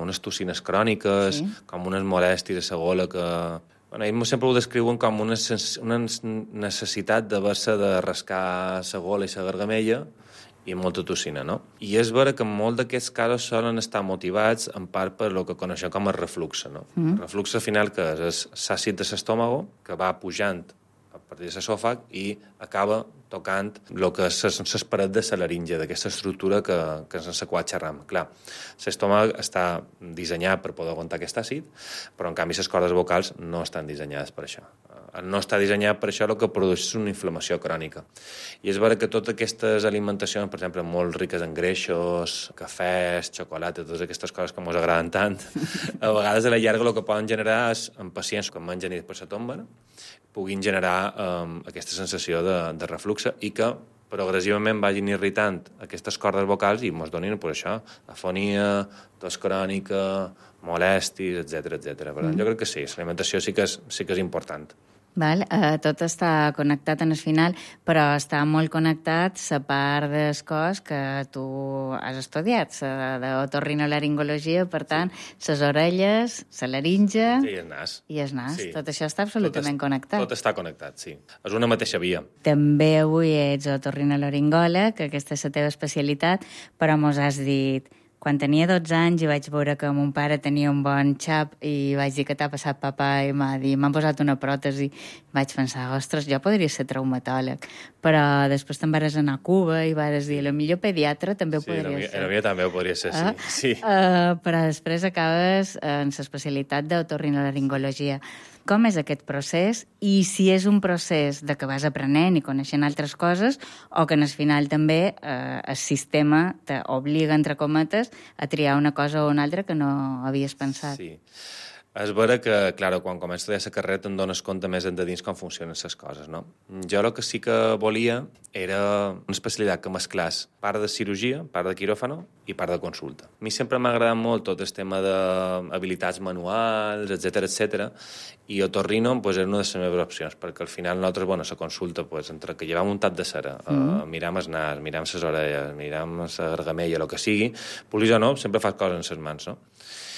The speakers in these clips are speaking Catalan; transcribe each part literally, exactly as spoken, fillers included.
unes tossines cròniques, sí. com unes molèsties a la gola que... Bueno, ells sempre ho descriuen com una, una necessitat d'haver-se de rascar la gola i la gargamella i molta tossina, no? I és vera que en molt d'aquests casos solen estar motivats en part per el que coneixem com el reflux, no? Mm. El reflux, al final, que és l'àcid de l'estómago, que va pujant a partir de l'esòfag i acaba tocant el que és les parets de la laringe, d'aquesta estructura que, que és en la qual xerram. Clar, l'estómac està dissenyat per poder aguantar aquest àcid, però en canvi les cordes vocals no estan dissenyades per això. No està dissenyat per això, el que produeix és una inflamació crònica. I és vera que totes aquestes alimentacions, per exemple, molt riques en greixos, cafès, xocolata, totes aquestes coses que ens agraden tant, a vegades a la llarga el que poden generar és, en pacients que mengen i després se tomben, puguin generar um, aquesta sensació de, de reflux i que progressivament vagin irritant aquestes cordes vocals i ens donin per això afonia, tos crònica, molèsties, etcètera, etcètera. Per tant, mm. jo crec que sí, l'alimentació sí que és, sí que és important. Val? Uh, tot està connectat en el final, però està molt connectat la part del cos que tu has estudiat, la d'otorrinolaringologia, per tant, les sí. orelles, la laringe... Sí, i el nas. I el nas. Sí. Tot això està absolutament tot es, connectat. Tot està connectat, sí. És una mateixa via. També avui ets otorrinolaringòleg, que aquesta és la teva especialitat, però mos has dit... Quan tenia dotze anys i vaig veure que mon pare tenia un bon xap i vaig dir que t'ha passat papà i m'ha dit, m'han posat una pròtesi. Vaig pensar, ostres, jo podria ser traumatòleg. Però després te'n vas anar a Cuba i vas dir, la millor pediatra també ho sí, podria mi, ser. Sí, la meva també ho podria ser, ah? sí. sí. Uh, però després acabes en l'especialitat d'otorrinolaringologia. Com és aquest procés i si és un procés de que vas aprenent i coneixent altres coses o que en el final també eh, el sistema t'obliga, entre cometes, a triar una cosa o una altra que no havies pensat. Sí. És vera que, clar, quan comences a estudiar la carrera te'n dones compte més endins com funcionen les coses, no? Jo el que sí que volia era una especialitat que mesclés part de cirurgia, part de quiròfano i part de consulta. A mi sempre m'ha agradat molt tot el tema d'habilitats manuals, etcètera, etcètera, i otorrino pues, era una de les meves opcions, perquè al final nosaltres, bueno, la consulta, pues, entre que llevam un tap de cera, mm. uh, miram el nas, miram les orelles, miram la gargamella, el que sigui, vulguis o no, sempre fas coses en les mans, no?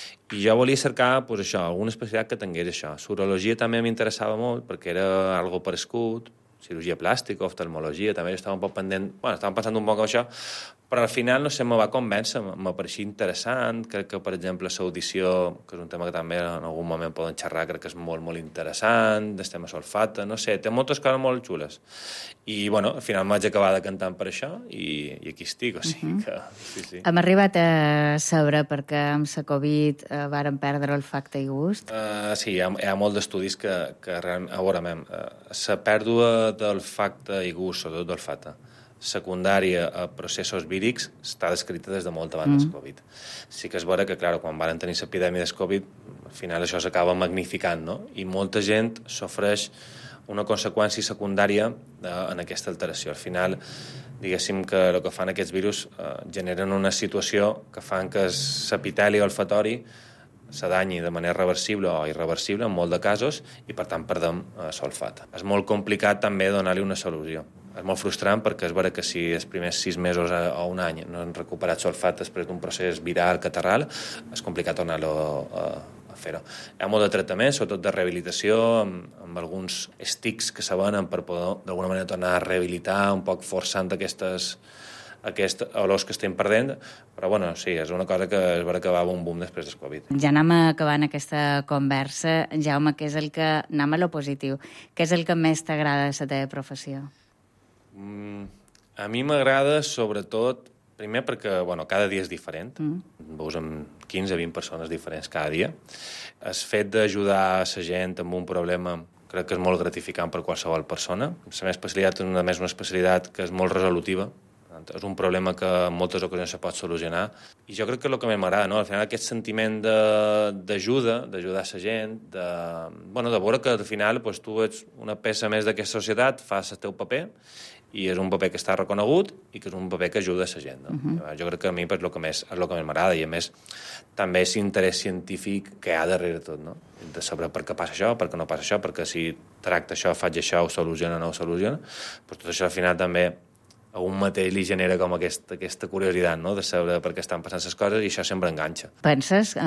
I jo volia cercar, pues, això, alguna especialitat que tingués això. Urologia també m'interessava molt, perquè era algo parescut, cirurgia plàstica, oftalmologia, també estava un poc pendent, bueno, estava pensant un poc en això, però al final, no sé, me va convèncer, m'apareixia interessant, crec que, per exemple, l'audició, que és un tema que també en algun moment poden xerrar, crec que és molt, molt interessant, del tema solfata, no sé, té moltes coses molt xules. I, bueno, al final m'haig acabat decantant per això i, i aquí estic, o sigui que... Sí, sí. Hem arribat a saber perquè amb la Covid eh, varen perdre olfacte i gust? Uh, sí, hi ha, hi ha molts d'estudis que, que realment... A veure, mem, uh, la pèrdua d'olfacte i gust, sobretot d'olfacte, secundària a processos vírics està descrita des de molt abans mm. del Covid. Sí que és vera que, clar, quan van tenir l'epidèmia del Covid, al final això s'acaba magnificant, no? I molta gent sofreix una conseqüència secundària eh, en aquesta alteració. Al final, diguéssim que el que fan aquests virus eh, generen una situació que fan que l'epiteli olfatori s'adanyi de manera reversible o irreversible en molt de casos i, per tant, perdem eh, l'olfat. És molt complicat també donar-li una solució. És molt frustrant perquè és vera que si els primers sis mesos o un any no han recuperat l'olfat després d'un procés viral catarral, és complicat tornar-lo a, a fer-ho. Hi ha molt de tractament, sobretot de rehabilitació, amb, amb alguns estics que se venen per poder d'alguna manera tornar a rehabilitar, un poc forçant aquestes aquests olors que estem perdent, però bueno, sí, és una cosa que es va acabar un boom després del Covid. Ja anem acabant aquesta conversa. Jaume, què és el que... Anem a lo positiu. Què és el que més t'agrada de la teva professió? Mm, a mi m'agrada, sobretot, primer perquè, bueno, cada dia és diferent. Mm. Veus amb quinze a vint persones diferents cada dia. El fet d'ajudar la gent amb un problema crec que és molt gratificant per qualsevol persona. La meva especialitat és, a més, una especialitat que és molt resolutiva. És un problema que en moltes ocasions se pot solucionar. I jo crec que és el que més m'agrada, no? Al final aquest sentiment d'ajuda, d'ajudar la gent, de, bueno, de veure que al final pues, tu ets una peça més d'aquesta societat, fas el teu paper, i és un paper que està reconegut i que és un paper que ajuda a la gent. No? Uh-huh. Jo crec que a mi és el que més, és el que més m'agrada i, a més, també és interès científic que hi ha darrere tot, no? De saber per què passa això, per què no passa això, perquè si tracta això, faig això, ho soluciona o no ho soluciona, però tot això al final també a un mateix li genera com aquesta, aquesta curiositat, no?, de saber per què estan passant les coses, i això sempre enganxa. Penses